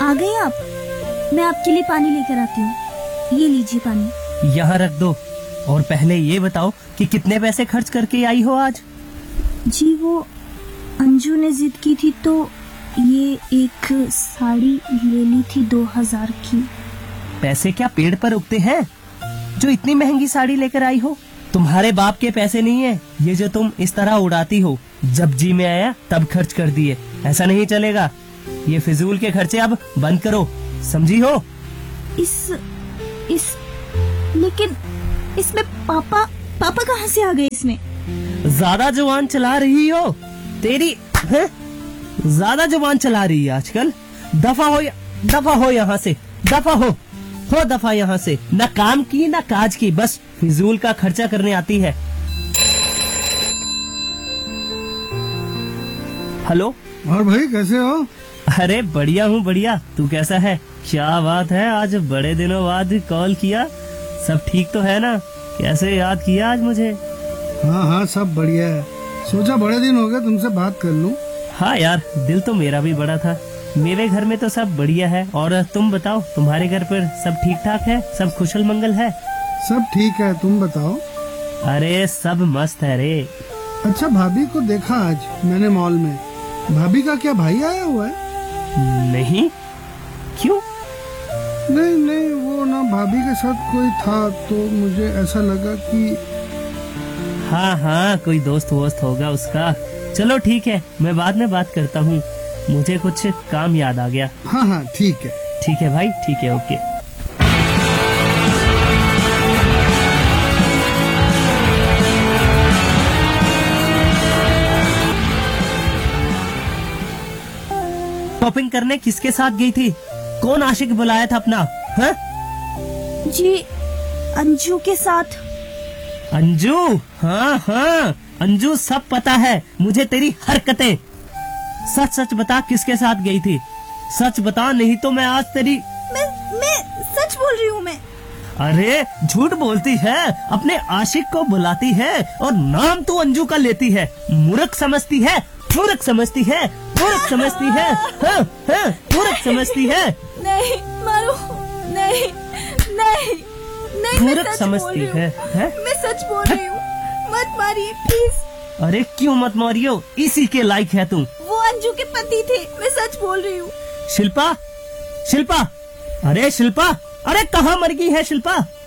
आ गए आप? मैं आपके लिए पानी लेकर आती हूँ। ये लीजिए पानी। यहाँ रख दो। और पहले ये बताओ कि कितने पैसे खर्च करके आई हो आज? जी वो अंजू ने जिद की थी तो ये एक साड़ी ले ली थी 2000 की। पैसे क्या पेड़ पर उगते हैं जो इतनी महंगी साड़ी लेकर आई हो? तुम्हारे बाप के पैसे नहीं है ये जो तुम इस तरह उड़ाती हो। जब जी में आया तब खर्च कर दिए, ऐसा नहीं चलेगा। ये फिजूल के खर्चे अब बंद करो, समझी हो? लेकिन इसमें पापा कहाँ से आ गए इसमें? ज्यादा जुबान चला रही हो तेरी है? ज्यादा जुबान चला रही है आजकल। दफा हो यहाँ से, दफा हो दफा यहाँ से। न काम की न काज की, बस फिजूल का खर्चा करने आती है। हेलो। और भाई कैसे हो? अरे बढ़िया हूँ बढ़िया, तू कैसा है? क्या बात है, आज बड़े दिनों बाद कॉल किया। सब ठीक तो है ना? कैसे याद किया आज मुझे? हाँ सब बढ़िया है। सोचा बड़े दिन हो गए तुमसे बात कर लूं। हाँ यार, दिल तो मेरा भी बड़ा था। मेरे घर में तो सब बढ़िया है। और तुम बताओ, तुम्हारे घर पर सब ठीक ठाक है? सब कुशल मंगल है? सब ठीक है, तुम बताओ। अरे सब मस्त है रे। अच्छा, भाभी को देखा आज मैंने मॉल में। भाभी का क्या भाई आया हुआ है? नहीं, क्यों? नहीं, वो ना भाभी के साथ कोई था तो मुझे ऐसा लगा कि हाँ कोई दोस्त वोस्त होगा उसका। चलो ठीक है, मैं बाद में बात करता हूँ, मुझे कुछ काम याद आ गया। हाँ ठीक है भाई, ठीक है, ओके। शॉपिंग करने किसके साथ गई थी? कौन आशिक बुलाया था अपना? हाँ? जी अंजू के साथ। अंजू? हाँ अंजू, सब पता है मुझे तेरी हरकतें। सच बता, किसके साथ गई थी? सच बता, नहीं तो मैं आज तेरी। मैं सच बोल रही हूँ। मैं। अरे झूठ बोलती है, अपने आशिक को बुलाती है और नाम तो अंजू का लेती है। मूर्ख समझती है, मूर्ख समझती है। हाँ, मूर्ख समझती है। नहीं मारो, नहीं, मूर्ख समझती है। मैं सच बोल रही हूँ, मत मारिए प्लीज। अरे क्यों मत मारियो, इसी के लायक है तुम। वो अंजू के पति थे, मैं सच बोल रही हूँ। शिल्पा, अरे शिल्पा, अरे कहाँ मर गई है शिल्पा?